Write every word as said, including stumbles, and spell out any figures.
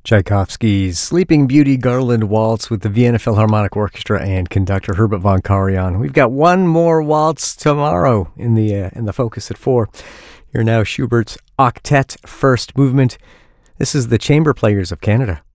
Tchaikovsky's Sleeping Beauty Garland Waltz with the Vienna Philharmonic Orchestra and conductor Herbert von Karajan. We've got one more waltz tomorrow in the uh, in the focus at four. Here now, Schubert's Octet First Movement. This is the Chamber Players of Canada.